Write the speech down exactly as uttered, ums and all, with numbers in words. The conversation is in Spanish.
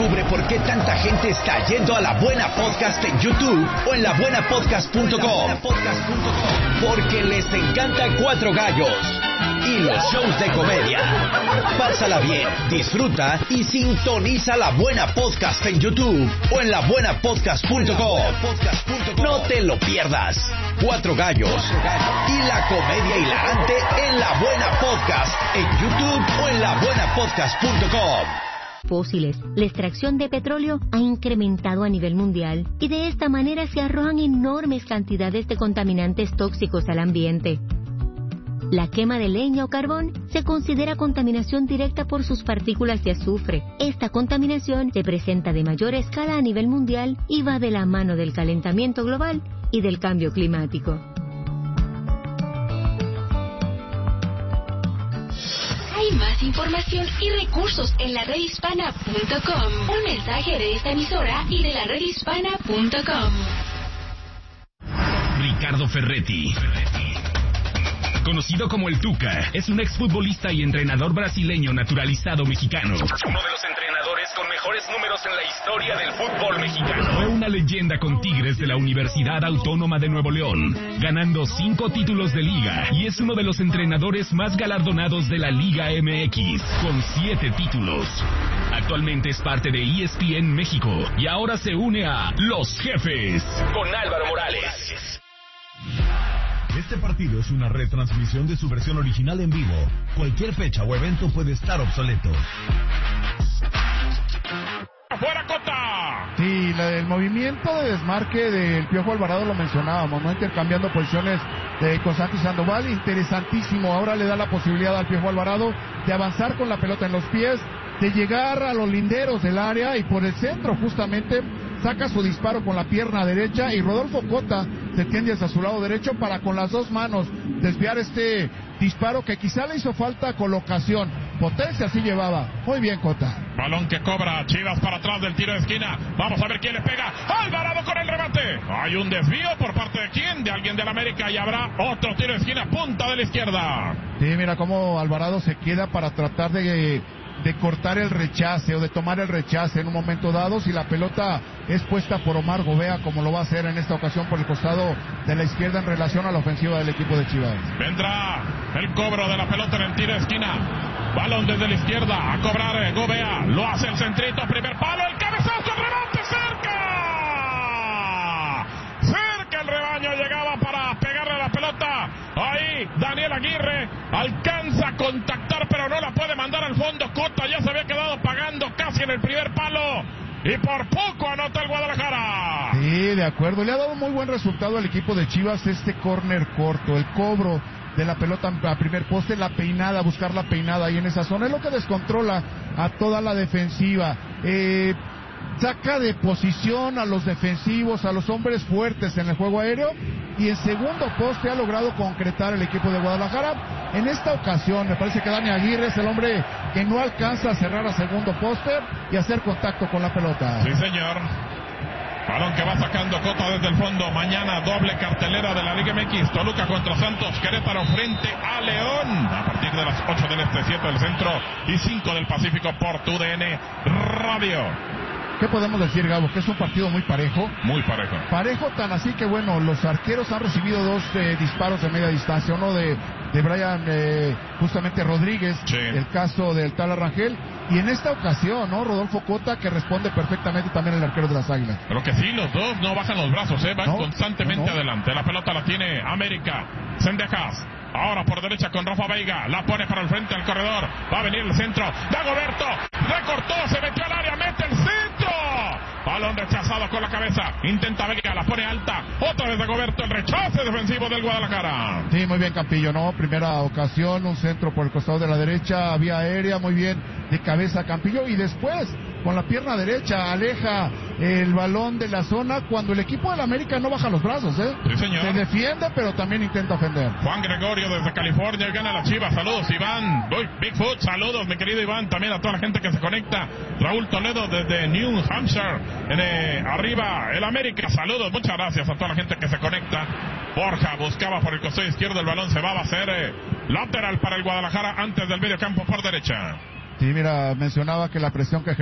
Descubre por qué tanta gente está yendo a La Buena Podcast en YouTube o en la buena podcast punto com. Porque les encanta Cuatro Gallos y los shows de comedia. Pásala bien, disfruta y sintoniza La Buena Podcast en YouTube o en la buena podcast punto com. No te lo pierdas. Cuatro Gallos y la comedia hilarante en La Buena Podcast en YouTube o en la buena podcast punto com. Fósiles. La extracción de petróleo ha incrementado a nivel mundial y de esta manera se arrojan enormes cantidades de contaminantes tóxicos al ambiente. La quema de leña o carbón se considera contaminación directa por sus partículas de azufre. Esta contaminación se presenta de mayor escala a nivel mundial y va de la mano del calentamiento global y del cambio climático. Hay más información y recursos en la red hispana punto com. Un mensaje de esta emisora y de la red hispana punto com. Ricardo Ferretti, conocido como el Tuca, es un exfutbolista y entrenador brasileño naturalizado mexicano. Uno de los entrenadores con mejores números en la historia del fútbol mexicano. Fue una leyenda con Tigres de la Universidad Autónoma de Nuevo León, ganando cinco títulos de liga, y es uno de los entrenadores más galardonados de la Liga M X, con siete títulos. Actualmente es parte de E S P N México y ahora se une a Los Jefes con Álvaro Morales. Este partido es una retransmisión de su versión original en vivo. Cualquier fecha o evento puede estar obsoleto. ¡Fuera, Cota! Sí, la, el movimiento de desmarque del Piojo Alvarado lo mencionábamos, ¿no? Intercambiando posiciones de, con Santi Sandoval, interesantísimo. Ahora le da la posibilidad al Piojo Alvarado de avanzar con la pelota en los pies, de llegar a los linderos del área y por el centro justamente saca su disparo con la pierna derecha y Rodolfo Cota se tiende hacia su lado derecho para con las dos manos desviar este disparo que quizá le hizo falta colocación. Potencia sí llevaba. Muy bien, Cota. Balón que cobra Chivas para atrás del tiro de esquina. Vamos a ver quién le pega. Alvarado con el remate. Hay un desvío por parte de quién, de alguien del América, y habrá otro tiro de esquina, punta de la izquierda. Sí, mira cómo Alvarado se queda para tratar de... de cortar el rechace o de tomar el rechace en un momento dado si la pelota es puesta por Omar Gobea, como lo va a hacer en esta ocasión por el costado de la izquierda en relación a la ofensiva del equipo de Chivas. Vendrá el cobro de la pelota en el tiro de esquina. Balón desde la izquierda a cobrar Gobea. Lo hace el centrito, primer palo, el cabezazo, el remate, cerca. Cerca el rebaño, llegaba para pegarle a la pelota. Ahí Daniel Aguirre alcanza a contactar, pero no la puede mandar al fondo. Cota ya se había quedado pagando casi en el primer palo y por poco anota el Guadalajara. Sí, de acuerdo, le ha dado muy buen resultado al equipo de Chivas este córner corto, el cobro de la pelota a primer poste, la peinada, buscar la peinada ahí en esa zona, es lo que descontrola a toda la defensiva. Eh... saca de posición a los defensivos, a los hombres fuertes en el juego aéreo, y en segundo poste ha logrado concretar el equipo de Guadalajara. En esta ocasión me parece que Dani Aguirre es el hombre que no alcanza a cerrar a segundo poste y hacer contacto con la pelota. Sí, señor. Balón que va sacando Cota desde el fondo. Mañana doble cartelera de la Liga M X. Toluca contra Santos, Querétaro frente a León. A partir de las ocho del este, siete del centro y cinco del Pacífico por tu D N Radio. ¿Qué podemos decir, Gabo? Que es un partido muy parejo. Muy parejo. Parejo tan así que, bueno, los arqueros han recibido dos eh, disparos de media distancia. Uno de, de Brian, eh, justamente Rodríguez, sí. El caso del tal Arrangel. Y en esta ocasión, ¿no? Rodolfo Cota, que responde perfectamente también el arquero de las Águilas. Pero que sí, los dos no bajan los brazos, ¿eh? Van no, constantemente no, no. adelante. La pelota la tiene América. Sendejas. Ahora por derecha con Rafa Veiga. La pone para el frente al corredor. Va a venir el centro. Dagoberto. Recortó. Se metió al área. Mete el centro. Balón rechazado con la cabeza. Intenta Veiga. La pone alta. Otra vez Dagoberto. El rechace defensivo del Guadalajara. Sí, muy bien, Campillo, ¿no? Primera ocasión. Un centro por el costado de la derecha. Vía aérea. Muy bien. De cabeza Campillo. Y después, con la pierna derecha, aleja el balón de la zona cuando el equipo del América no baja los brazos, ¿eh? Sí, señor. Se defiende, pero también intenta ofender. Juan Gregorio desde California, gana la Chivas. Saludos, Iván. Bigfoot, saludos, mi querido Iván. También a toda la gente que se conecta. Raúl Toledo desde New Hampshire. En, eh, arriba, el América. Saludos, muchas gracias a toda la gente que se conecta. Borja buscaba por el costado izquierdo. El balón se va a hacer eh, lateral para el Guadalajara antes del medio campo por derecha. Sí, mira, mencionaba que la presión que